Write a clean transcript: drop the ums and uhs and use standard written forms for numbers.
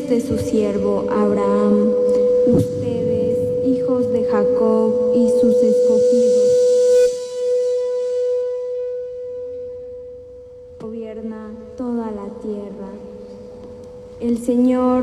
de su siervo Abraham, ustedes, hijos de Jacob y sus escogidos. Gobierna toda la tierra. El Señor